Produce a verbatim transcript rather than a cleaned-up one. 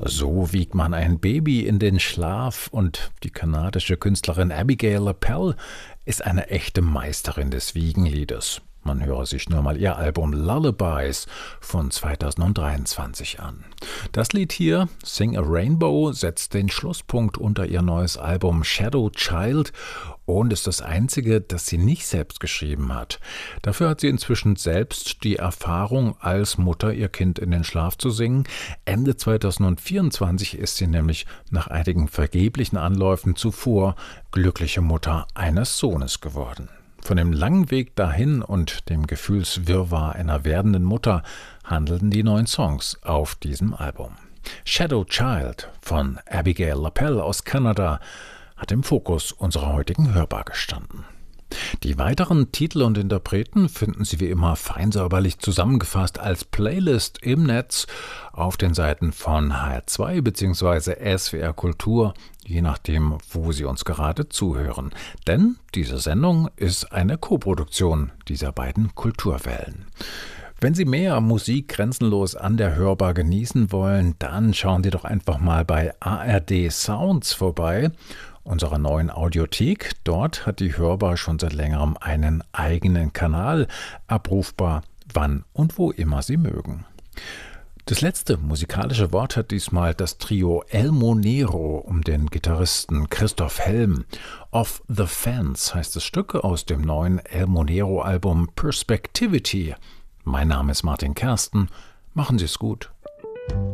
So wiegt man ein Baby in den Schlaf und die kanadische Künstlerin Abigail Appel ist eine echte Meisterin des Wiegenliedes. Man höre sich nur mal ihr Album Lullabies von zweitausenddreiundzwanzig an. Das Lied hier, Sing a Rainbow, setzt den Schlusspunkt unter ihr neues Album Shadow Child und ist das einzige, das sie nicht selbst geschrieben hat. Dafür hat sie inzwischen selbst die Erfahrung, als Mutter ihr Kind in den Schlaf zu singen. Ende zweitausendvierundzwanzig ist sie nämlich nach einigen vergeblichen Anläufen zuvor glückliche Mutter eines Sohnes geworden. Von dem langen Weg dahin und dem Gefühlswirrwarr einer werdenden Mutter handelten die neuen Songs auf diesem Album. Shadow Child von Abigail Appel aus Kanada hat im Fokus unserer heutigen Hörbar gestanden. Die weiteren Titel und Interpreten finden Sie wie immer fein säuberlich zusammengefasst als Playlist im Netz auf den Seiten von H R zwei bzw. S W R Kultur, je nachdem, wo Sie uns gerade zuhören. Denn diese Sendung ist eine Koproduktion dieser beiden Kulturwellen. Wenn Sie mehr Musik grenzenlos an der Hörbar genießen wollen, dann schauen Sie doch einfach mal bei A R D Sounds vorbei, unserer neuen Audiothek. Dort hat die Hörbar schon seit längerem einen eigenen Kanal, abrufbar wann und wo immer Sie mögen. Das letzte musikalische Wort hat diesmal das Trio El Monero um den Gitarristen Christoph Helm. Off the Fence heißt das Stück aus dem neuen El Monero-Album Perspectivity. Mein Name ist Martin Kersten. Machen Sie es gut.